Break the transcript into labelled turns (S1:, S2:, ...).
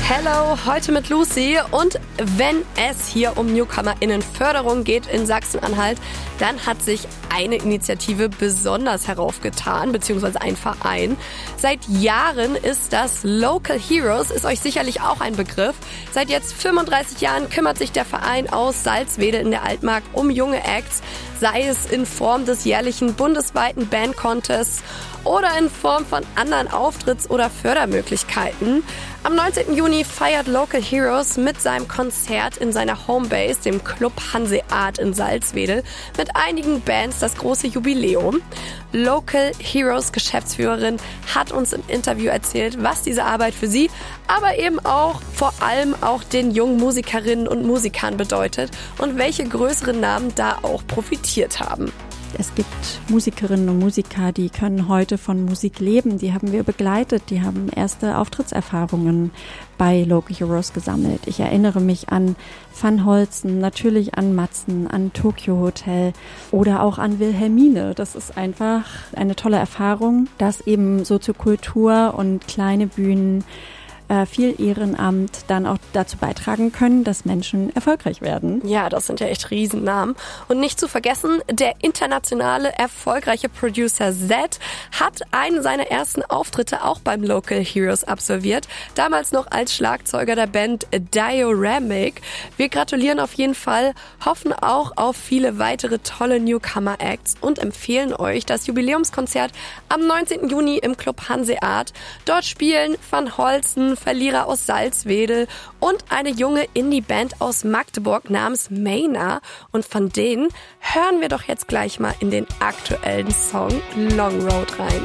S1: Hello, heute mit Lucy. Und wenn es hier um NewcomerInnenförderung geht in Sachsen-Anhalt, dann hat sich eine Initiative besonders heraufgetan, beziehungsweise ein Verein. Seit Jahren ist das Local Heroes, ist euch sicherlich auch ein Begriff. Seit jetzt 35 Jahren kümmert sich der Verein aus Salzwedel in der Altmark um junge Acts, sei es in Form des jährlichen bundesweiten Band-Contests oder in Form von anderen Auftritts- oder Fördermöglichkeiten. Am 19. Juni feiert Local Heroes mit seinem Konzert in seiner Homebase, dem Club Hanseat in Salzwedel, mit einigen Bands das große Jubiläum. Local Heroes Geschäftsführerin hat uns im Interview erzählt, was diese Arbeit für sie, aber eben auch vor allem auch den jungen Musikerinnen und Musikern bedeutet und welche größeren Namen da auch profitiert haben.
S2: Es gibt Musikerinnen und Musiker, die können heute von Musik leben. Die haben wir begleitet. Die haben erste Auftrittserfahrungen bei Local Heroes gesammelt. Ich erinnere mich an Van Holzen, natürlich an Matzen, an Tokyo Hotel oder auch an Wilhelmine. Das ist einfach eine tolle Erfahrung, dass eben Soziokultur und kleine Bühnen viel Ehrenamt dann auch dazu beitragen können, dass Menschen erfolgreich werden.
S1: Ja, das sind ja echt Riesennamen. Und nicht zu vergessen, der internationale erfolgreiche Producer Z hat einen seiner ersten Auftritte auch beim Local Heroes absolviert. Damals noch als Schlagzeuger der Band Dioramic. Wir gratulieren auf jeden Fall, hoffen auch auf viele weitere tolle Newcomer-Acts und empfehlen euch das Jubiläumskonzert am 19. Juni im Club Hanseat. Dort spielen Van Holzen, Verlierer aus Salzwedel und eine junge Indie-Band aus Magdeburg namens Mayna. Und von denen hören wir doch jetzt gleich mal in den aktuellen Song Long Road rein.